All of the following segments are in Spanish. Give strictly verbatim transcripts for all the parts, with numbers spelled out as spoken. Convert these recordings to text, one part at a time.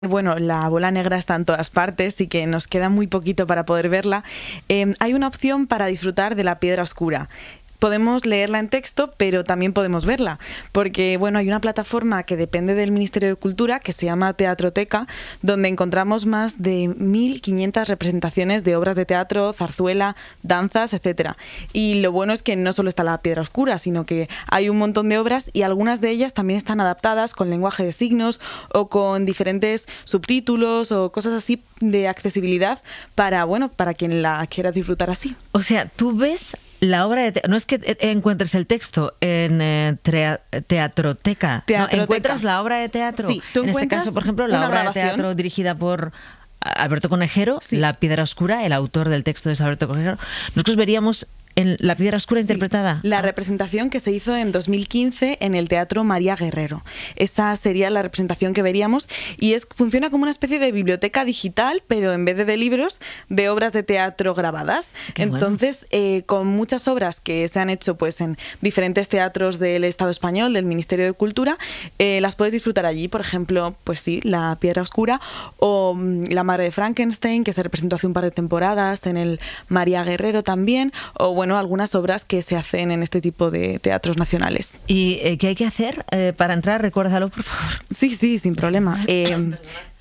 Bueno, la bola negra está en todas partes y que nos queda muy poquito para poder verla. Eh, hay una opción para disfrutar de la piedra oscura. Podemos leerla en texto, pero también podemos verla, porque bueno, hay una plataforma que depende del Ministerio de Cultura que se llama Teatroteca, donde encontramos más de mil quinientas representaciones de obras de teatro, zarzuela, danzas, etcétera. Y lo bueno es que no solo está la piedra oscura, sino que hay un montón de obras y algunas de ellas también están adaptadas con lenguaje de signos o con diferentes subtítulos o cosas así de accesibilidad para, bueno, para quien la quiera disfrutar así. O sea, tú ves la obra de teatro, no es que encuentres el texto en eh, trea, Teatroteca, Teatroteca. ¿no? Encuentras la obra de teatro. Sí, tú en este encuentras caso, por ejemplo, la una obra grabación. de teatro dirigida por Alberto Conejero, Sí. La piedra oscura, el autor del texto es Alberto Conejero. Nosotros veríamos en La piedra oscura Sí, interpretada. la Ah. representación que se hizo en dos mil quince en el Teatro María Guerrero. Esa sería la representación que veríamos y es funciona como una especie de biblioteca digital, pero en vez de, de libros, de obras de teatro grabadas. Qué bueno. Entonces, eh, con muchas obras que se han hecho pues en diferentes teatros del Estado español, del Ministerio de Cultura, eh, las puedes disfrutar allí. Por ejemplo, pues sí, La piedra oscura o mm, La madre de Frankenstein, que se representó hace un par de temporadas en el María Guerrero también, o bueno, algunas obras que se hacen en este tipo de teatros nacionales. ¿Y eh, qué hay que hacer eh, para entrar? Recuérdalo, por favor. Sí, sí, sin problema. Eh,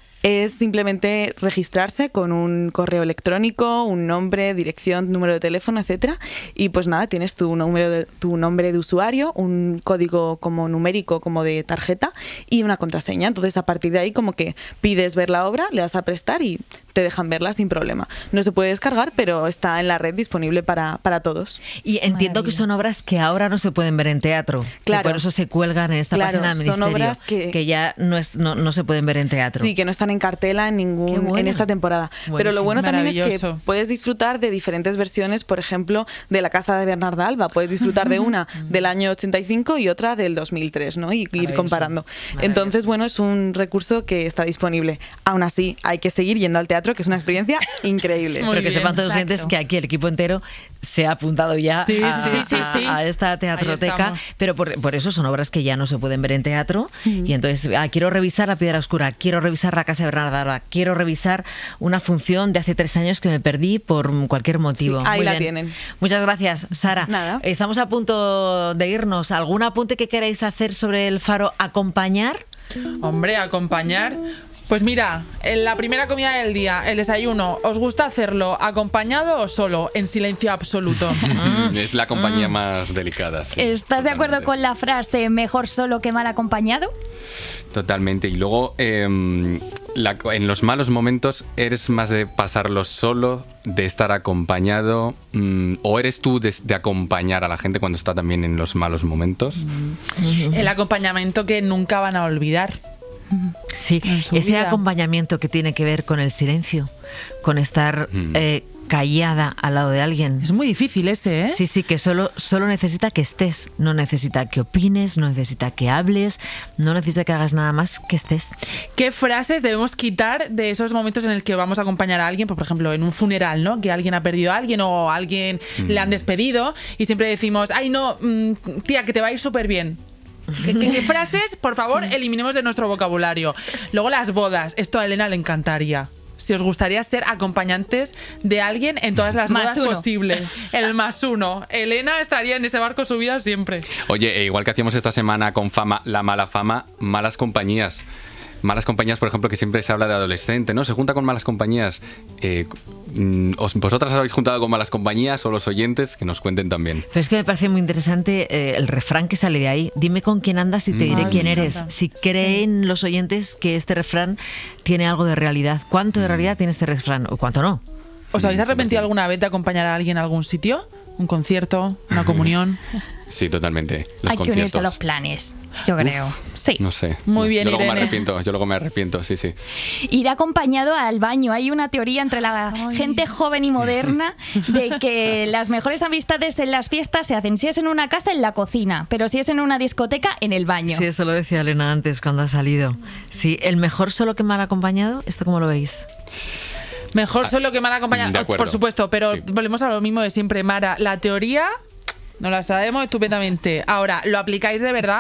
es simplemente registrarse con un correo electrónico, un nombre, dirección, número de teléfono, etcétera. Y pues nada, tienes tu número de, tu nombre de usuario, un código como numérico, como de tarjeta y una contraseña. Entonces, a partir de ahí, como que pides ver la obra, le das a prestar y te dejan verla sin problema. No se puede descargar, pero está en la red disponible para, para todos. Y entiendo que son obras que ahora no se pueden ver en teatro. Claro. Que por eso se cuelgan en esta Claro, página del son Ministerio. obras que- que ya no, es, no, no se pueden ver en teatro. Sí, que no están en cartela en Qué ningún bueno. en esta temporada. Pero lo Buenísimo. bueno también es que Maravilloso. puedes disfrutar de diferentes versiones, por ejemplo, de La casa de Bernarda Alba. Puedes disfrutar de una del año ochenta y cinco y otra del dos mil tres, ¿no? Y ir Maravilloso. comparando. Maravilloso. Entonces, bueno, es un recurso que está disponible. Aún así, hay que seguir yendo al teatro, que es una experiencia increíble. Muy Pero que bien, sepan todos los exacto. oyentes que aquí el equipo entero se ha apuntado ya Sí, a, sí, sí, a- sí. a esta teatroteca, estamos. pero por, por eso son obras que ya no se pueden ver en teatro. Y entonces, ah, quiero revisar La piedra oscura, quiero revisar La casa de Bernarda Alba, quiero revisar una función de hace tres años que me perdí por cualquier motivo. Sí, ahí Muy la bien. tienen. Muchas gracias, Sara. Nada. Estamos a punto de irnos. ¿Algún apunte que queráis hacer sobre el Faro Acompañar? Hombre, acompañar. Pues mira, en la primera comida del día, el desayuno, ¿os gusta hacerlo acompañado o solo, en silencio absoluto? Es la compañía más delicada. Sí, ¿Estás de acuerdo totalmente. con la frase mejor solo que mal acompañado? Totalmente. Y luego, eh, la- en los malos momentos, ¿eres más de pasarlo solo, de estar acompañado? Mm, ¿O eres tú de, de acompañar a la gente cuando está también en los malos momentos? El acompañamiento que nunca van a olvidar. Sí, En su ese vida. acompañamiento que tiene que ver con el silencio, con estar Mm. eh, callada al lado de alguien. Es muy difícil ese, ¿eh? Sí, sí, que solo, solo necesita que estés, no necesita que opines, no necesita que hables, no necesita que hagas nada más que estés. ¿Qué frases debemos quitar de esos momentos en el que vamos a acompañar a alguien? Pues, por ejemplo, en un funeral, ¿no? Que alguien ha perdido a alguien o a alguien le han despedido y siempre decimos, ay, no, mm, tía, que te va a ir súper bien. ¿Qué, qué- qué frases, por favor, eliminemos de nuestro vocabulario? Luego las bodas. Esto a Elena le encantaría. Si os gustaría ser acompañantes de alguien en todas las Más bodas uno. posibles. El más uno. Elena estaría en ese barco subida siempre. Oye, e igual que hacíamos esta semana con fama, la mala fama, malas compañías. Malas compañías, por ejemplo, que siempre se habla de adolescente, ¿no? Se junta con malas compañías. Eh, mm, ¿os- ¿Vosotras os habéis juntado con malas compañías o los oyentes? Que nos cuenten también. Pero es que me parece muy interesante eh, el refrán que sale de ahí. Dime con quién andas y te diré Ay, quién me eres. encanta. Si creen los oyentes que este refrán tiene algo de realidad. ¿Cuánto de realidad tiene este refrán o cuánto no? ¿Os habéis Mm, arrepentido sí. alguna vez de acompañar a alguien a algún sitio? ¿Un concierto? ¿Una comunión? Sí, totalmente. Los Hay que unirse a conciertos. los planes, yo creo. Sí. No sé. Muy bien, Yo luego me Irene. arrepiento, yo luego me arrepiento, sí, sí. Ir acompañado al baño. Hay una teoría entre la gente joven y moderna de que las mejores amistades en las fiestas se hacen, si es en una casa, en la cocina, pero si es en una discoteca, en el baño. Sí, eso lo decía Elena antes cuando ha salido. Sí, el mejor solo que mal acompañado, ¿esto cómo lo veis? Mejor solo que mal acompañado, de acuerdo. por supuesto, pero Sí. volvemos a lo mismo de siempre, Mara. La teoría no la sabemos estupendamente. Ahora, ¿lo aplicáis de verdad o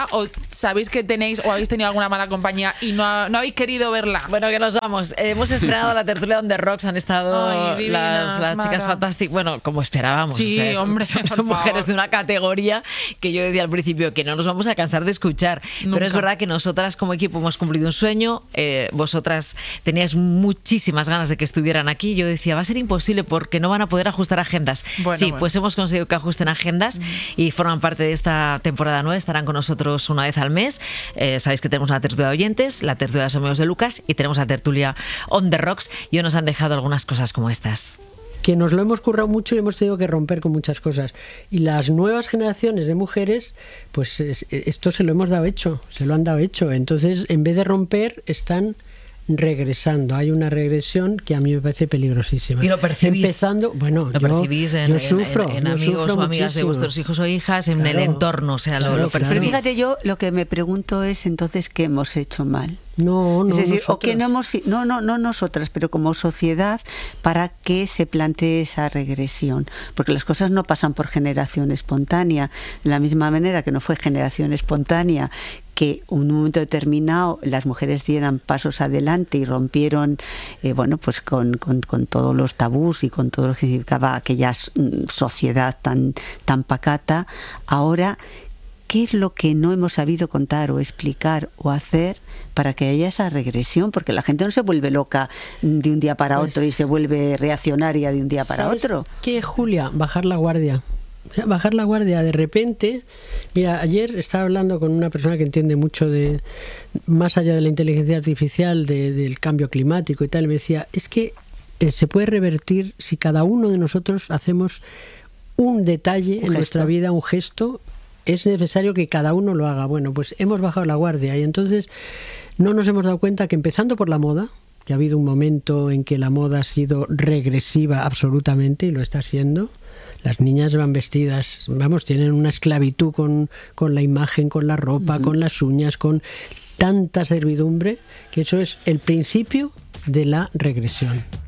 sabéis que tenéis o habéis tenido alguna mala compañía y no, no habéis querido verla. Bueno, que nos vamos. Eh, hemos estrenado la tertulia On The Rocks, han estado Ay, divinas, las, las chicas Mara. fantásticas, bueno, como esperábamos. Sí, o sea, son- hombre, son por mujeres favor. de una categoría que yo decía al principio que no nos vamos a cansar de escuchar. Nunca. Pero es verdad que nosotras como equipo hemos cumplido un sueño, eh, vosotras teníais muchísimas ganas de que estuvieran aquí. Yo decía, va a ser imposible porque no van a poder ajustar agendas. Bueno, sí, bueno. pues hemos conseguido que ajusten agendas y forman parte de esta temporada nueva, estarán con nosotros una vez al mes. Eh, sabéis que tenemos la tertulia de oyentes, la tertulia de los amigos de Lucas y tenemos la tertulia On The Rocks y hoy nos han dejado algunas cosas como estas. Que nos lo hemos currado mucho y hemos tenido que romper con muchas cosas. Y las nuevas generaciones de mujeres, pues es- esto se lo hemos dado hecho, se lo han dado hecho. Entonces, en vez de romper, están regresando. Hay una regresión que a mí me parece peligrosísima. Y lo percibís. Empezando, bueno, Lo yo, percibís en, yo en- sufro, en- en yo amigos sufro o amigas de muchísimo. vuestros hijos o hijas, en el Claro. entorno, o sea, lo, Claro, lo claro. percibís. Pero fíjate, yo lo que me pregunto es entonces qué hemos hecho mal. No, no, es decir, o que nosotras. no hemos, no, no, no nosotras, pero como sociedad, para que se plantee esa regresión. Porque las cosas no pasan por generación espontánea. De la misma manera que no fue generación espontánea que en un momento determinado las mujeres dieran pasos adelante y rompieron, eh, bueno, pues con, con, con todos los tabús y con todo lo que significaba aquella mm, sociedad tan, tan pacata. Ahora, ¿qué es lo que no hemos sabido contar o explicar o hacer para que haya esa regresión? Porque la gente no se vuelve loca de un día para Pues- otro y se vuelve reaccionaria de un día para ¿Sabes otro. qué, Julia? Bajar la guardia. O sea, bajar la guardia de repente. Mira, ayer estaba hablando con una persona que entiende mucho de, más allá de la inteligencia artificial, de- del cambio climático y tal, y me decía, es que eh, se puede revertir si cada uno de nosotros hacemos un detalle Un en nuestra gesto. vida, un gesto. Es necesario que cada uno lo haga. Bueno, pues hemos bajado la guardia y entonces no nos hemos dado cuenta que empezando por la moda, que ha habido un momento en que la moda ha sido regresiva absolutamente y lo está siendo. Las niñas van vestidas, vamos, tienen una esclavitud con, con la imagen, con la ropa, uh-huh. con las uñas, con tanta servidumbre, que eso es el principio de la regresión.